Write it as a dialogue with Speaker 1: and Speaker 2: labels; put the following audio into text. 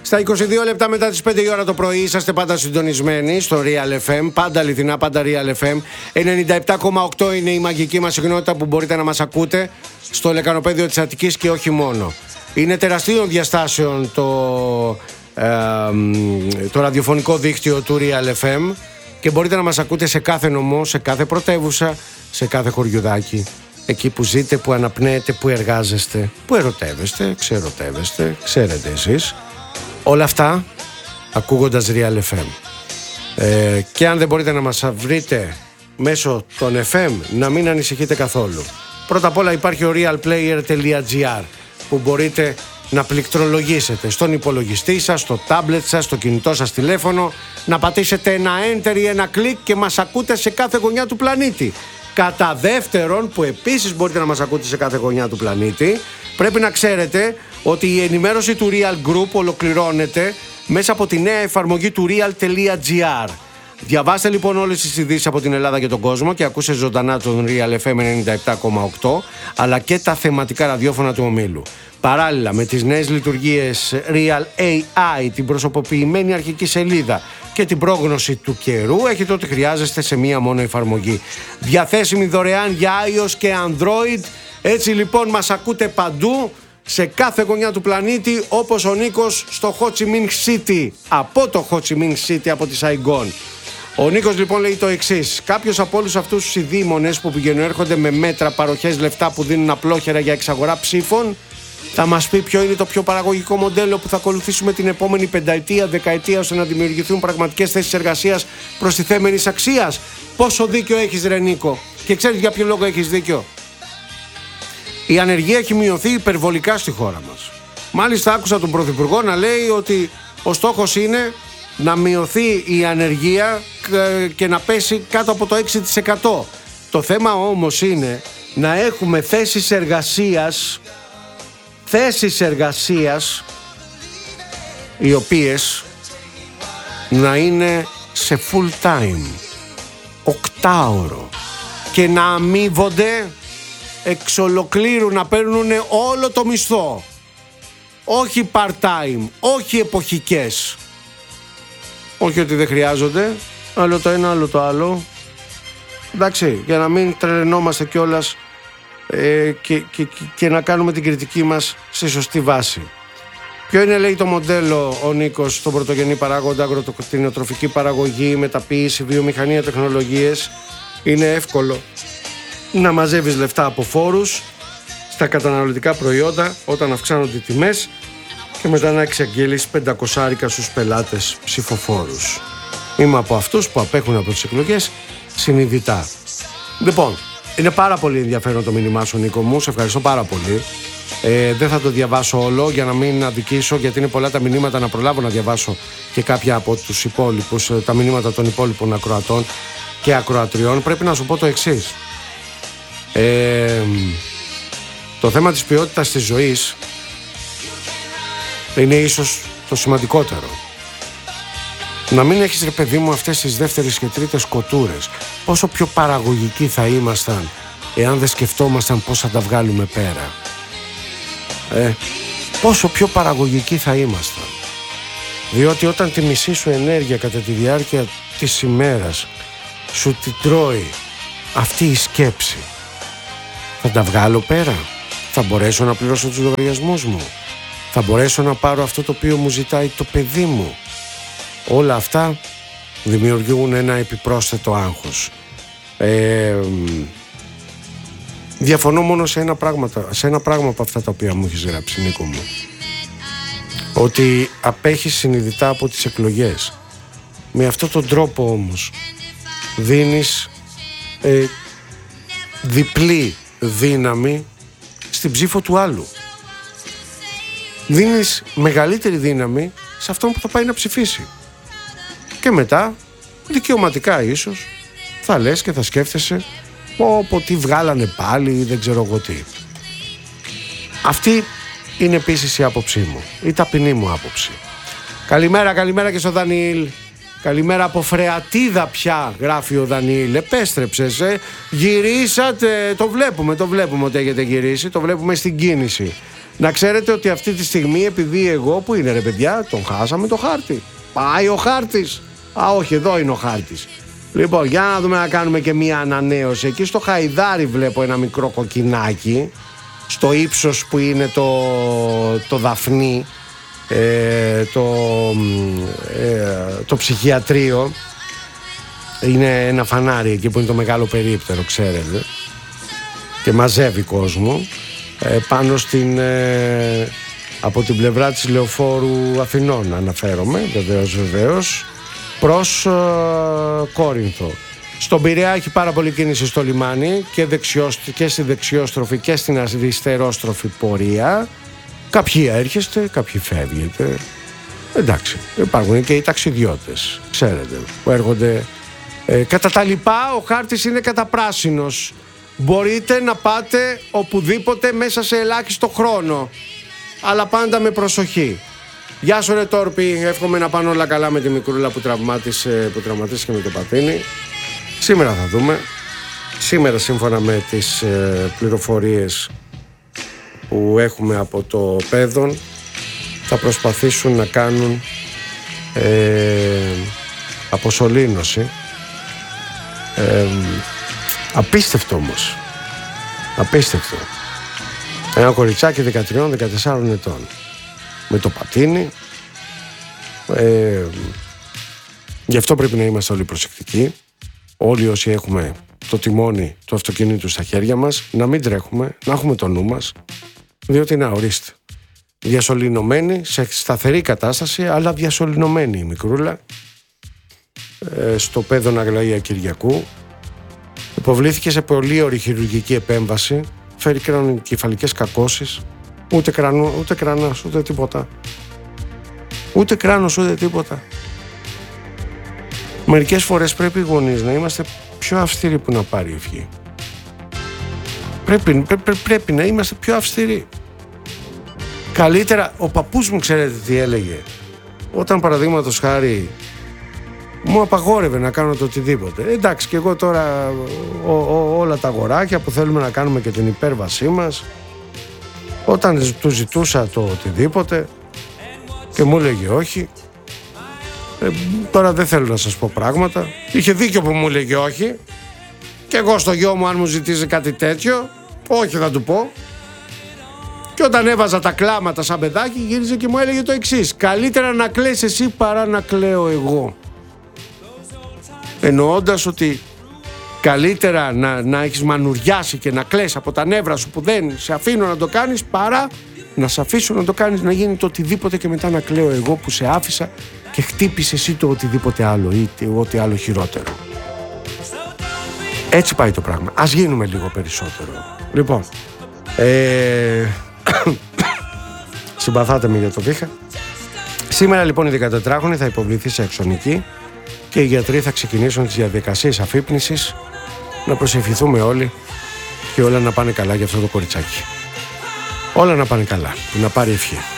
Speaker 1: Στα 22 λεπτά μετά τις 5 η ώρα το πρωί είσαστε πάντα συντονισμένοι στο Real FM. Πάντα αληθινά, πάντα Real FM. 97,8 είναι η μαγική μας συχνότητα που μπορείτε να μας ακούτε στο λεκανοπέδιο της Αττικής και όχι μόνο. Είναι τεραστίων διαστάσεων το ραδιοφωνικό δίκτυο του Real FM και μπορείτε να μας ακούτε σε κάθε νομό, σε κάθε πρωτεύουσα, σε κάθε χωριουδάκι. Εκεί που ζείτε, που αναπνέετε, που εργάζεστε, που ερωτεύεστε, ξερωτεύεστε, ξέρετε εσείς. Όλα αυτά ακούγοντας Real FM. Και αν δεν μπορείτε να μας βρείτε μέσω των FM, να μην ανησυχείτε καθόλου. Πρώτα απ' όλα υπάρχει ο realplayer.gr που μπορείτε να πληκτρολογήσετε στον υπολογιστή σας, στο τάμπλετ σας, στο κινητό σας τηλέφωνο, να πατήσετε ένα enter ή ένα κλικ και μας ακούτε σε κάθε γωνιά του πλανήτη. Κατά δεύτερον, που επίσης μπορείτε να μας ακούτε σε κάθε γωνιά του πλανήτη, πρέπει να ξέρετε ότι η ενημέρωση του Real Group ολοκληρώνεται μέσα από τη νέα εφαρμογή του real.gr. Διαβάστε λοιπόν όλες τις ειδήσεις από την Ελλάδα και τον κόσμο και ακούσε ζωντανά τον Real FM 97,8 αλλά και τα θεματικά ραδιόφωνα του ομίλου. Παράλληλα με τις νέες λειτουργίες Real AI, την προσωποποιημένη αρχική σελίδα και την πρόγνωση του καιρού, έχετε ό,τι χρειάζεστε σε μία μόνο εφαρμογή. Διαθέσιμη δωρεάν για iOS και Android. Έτσι λοιπόν μας ακούτε παντού, σε κάθε γωνιά του πλανήτη, όπως ο Νίκος στο Ho Chi Minh City, από το Ho Chi Minh City, από τη Σαϊγκόν. Ο Νίκος λοιπόν λέει το εξής: κάποιος από όλους αυτούς τους ειδήμονες που πηγαίνουν έρχονται με μέτρα, παροχές, λεφτά που δίνουν απλόχερα για εξαγορά ψήφων, θα μας πει ποιο είναι το πιο παραγωγικό μοντέλο που θα ακολουθήσουμε την επόμενη πενταετία, δεκαετία, ώστε να δημιουργηθούν πραγματικές θέσεις εργασίας προστιθέμενης αξίας. Πόσο δίκιο έχεις, ρε Νίκο? Και ξέρεις για ποιο λόγο έχεις δίκιο? Η ανεργία έχει μειωθεί υπερβολικά στη χώρα μας. Μάλιστα άκουσα τον Πρωθυπουργό να λέει ότι ο στόχος είναι να μειωθεί η ανεργία και να πέσει κάτω από το 6%. Το θέμα όμως είναι να έχουμε θέσεις εργασίας οι οποίες να είναι σε full time, 8ωρο, και να αμείβονται εξ ολοκλήρου, να παίρνουν όλο το μισθό, όχι part time, όχι εποχικές, όχι ότι δεν χρειάζονται, άλλο το ένα άλλο το άλλο, εντάξει, για να μην τρελαινόμαστε κιόλας και να κάνουμε την κριτική μας σε σωστή βάση. Ποιο είναι, λέει, το μοντέλο ο Νίκος στον πρωτογενή παράγοντα, αγροτεκτηνοτροφική παραγωγή, μεταποίηση, βιομηχανία, τεχνολογίες? Είναι εύκολο να μαζεύεις λεφτά από φόρους στα καταναλωτικά προϊόντα όταν αυξάνονται οι τιμές και μετά να εξαγγείλεις 500 στους πελάτες ψηφοφόρους. Είμαι από αυτούς που απέχουν από τις εκλογές συνειδητά. Λοιπόν, είναι πάρα πολύ ενδιαφέρον το μήνυμά σου, Νίκο μου, σε ευχαριστώ πάρα πολύ. Δεν θα το διαβάσω όλο για να μην αδικήσω, γιατί είναι πολλά τα μηνύματα, να προλάβω να διαβάσω και κάποια από τους υπόλοιπους, τα μηνύματα των υπόλοιπων ακροατών και ακροατριών. Πρέπει να σου πω το εξής. Το θέμα της ποιότητας της ζωής είναι ίσως το σημαντικότερο. Να μην έχεις, ρε παιδί μου, αυτές τις δεύτερες και τρίτες κοτούρες. Πόσο πιο παραγωγικοί θα ήμασταν εάν δεν σκεφτόμασταν πώς θα τα βγάλουμε πέρα. Πόσο πιο παραγωγικοί θα ήμασταν. Διότι όταν τη μισή σου ενέργεια κατά τη διάρκεια της ημέρας σου την τρώει αυτή η σκέψη, θα τα βγάλω πέρα? Θα μπορέσω να πληρώσω τους λογαριασμούς μου? Θα μπορέσω να πάρω αυτό το οποίο μου ζητάει το παιδί μου? Όλα αυτά δημιουργούν ένα επιπρόσθετο άγχος. Διαφωνώ μόνο σε ένα πράγμα από αυτά τα οποία μου έχεις γράψει, Νίκο μου. Ότι απέχεις συνειδητά από τις εκλογές. Με αυτόν τον τρόπο όμως δίνεις διπλή δύναμη στην ψήφο του άλλου. Δίνεις μεγαλύτερη δύναμη σε αυτόν που θα πάει να ψηφίσει. Και μετά, δικαιωματικά ίσως, θα λες και θα σκέφτεσαι πω τι βγάλανε πάλι ή δεν ξέρω εγώ τι. Αυτή είναι επίσης η άποψή μου, η ταπεινή μου άποψη. Καλημέρα και στο Δανιήλ. Καλημέρα από Φρεατίδα πια, γράφει ο Δανιήλ. Επέστρεψες, γυρίσατε, το βλέπουμε ότι έχετε γυρίσει, το βλέπουμε στην κίνηση. Να ξέρετε ότι αυτή τη στιγμή, επειδή εγώ, που είναι ρε παιδιά, τον χάσαμε το χάρτη. Πάει ο χάρτης. Α, όχι, εδώ είναι ο χάρτης. Λοιπόν, για να δούμε, να κάνουμε και μία ανανέωση. Εκεί στο Χαϊδάρι βλέπω ένα μικρό κοκκινάκι, στο ύψος που είναι το Δαφνί, το ψυχιατρίο. Είναι ένα φανάρι εκεί που είναι το μεγάλο περίπτερο, ξέρετε, και μαζεύει κόσμο. Πάνω από την πλευρά της Λεωφόρου Αθηνών αναφέρομαι, βεβαίως, προς Κόρινθο. Στον Πειραιά έχει πάρα πολύ κίνηση στο λιμάνι και στη δεξιόστροφη και στην αριστερόστροφη πορεία. Κάποιοι έρχεστε, κάποιοι φεύγετε. Εντάξει, υπάρχουν και οι ταξιδιώτες, ξέρετε, που έρχονται. Κατά τα λοιπά, ο χάρτης είναι καταπράσινος. Μπορείτε να πάτε οπουδήποτε μέσα σε ελάχιστο χρόνο, αλλά πάντα με προσοχή. Γεια σου ρε Τόρπη, εύχομαι να πάνε όλα καλά με τη μικρούλα που τραυμάτισε και με το πατίνι. Σήμερα θα δούμε. Σήμερα, σύμφωνα με τις πληροφορίες που έχουμε από το Πέδον, θα προσπαθήσουν να κάνουν αποσωλήνωση. Απίστευτο όμως. Απίστευτο. Ένα κοριτσάκι 13-14 ετών με το πατίνι. Γι' αυτό πρέπει να είμαστε όλοι προσεκτικοί. Όλοι όσοι έχουμε το τιμόνι του αυτοκινήτου στα χέρια μας, να μην τρέχουμε, να έχουμε το νου μας, διότι να, ορίστε, διασωληνωμένη, σε σταθερή κατάσταση, αλλά διασωληνωμένη η μικρούλα, στο Πέδον Αγλαία Κυριακού. Υποβλήθηκε σε πολύ ωρή χειρουργική επέμβαση, φέρει κρανοκεφαλικές κακώσεις, ούτε κράνος, ούτε τίποτα. Ούτε κράνος, ούτε τίποτα. Μερικές φορές πρέπει οι γονείς να είμαστε πιο αυστηροί που να πάρει ευχή. Πρέπει να είμαστε πιο αυστηροί. Καλύτερα, ο παππούς μου, ξέρετε τι έλεγε, όταν παραδείγματος χάρη μου απαγόρευε να κάνω το οτιδήποτε. Εντάξει, και εγώ τώρα όλα τα αγοράκια που θέλουμε να κάνουμε και την υπέρβασή μας, όταν του ζητούσα το οτιδήποτε και μου έλεγε όχι, τώρα δεν θέλω να σας πω πράγματα. Είχε δίκιο που μου έλεγε όχι, και εγώ στο γιο μου, αν μου ζητήσει κάτι τέτοιο, όχι θα του πω. Και όταν έβαζα τα κλάματα σαν παιδάκι, γύριζε και μου έλεγε το εξής: καλύτερα να κλαις εσύ παρά να κλαίω εγώ. Εννοώντας ότι καλύτερα να έχεις μανουριάσει και να κλαις από τα νεύρα σου που δεν σε αφήνω να το κάνεις, παρά να σε αφήσω να το κάνεις, να γίνει το οτιδήποτε και μετά να κλαίω εγώ που σε άφησα και χτύπησε εσύ το οτιδήποτε άλλο ή ό,τι άλλο χειρότερο. Έτσι πάει το πράγμα. Ας γίνουμε λίγο περισσότερο. Λοιπόν, συμπαθάτε με για το βήχα. Σήμερα λοιπόν η 14χρονη θα υποβληθεί σε εξονική και οι γιατροί θα ξεκινήσουν τις διαδικασίες αφύπνισης. Να προσευχηθούμε όλοι και όλα να πάνε καλά για αυτό το κοριτσάκι. Όλα να πάνε καλά, να πάρει ευχή.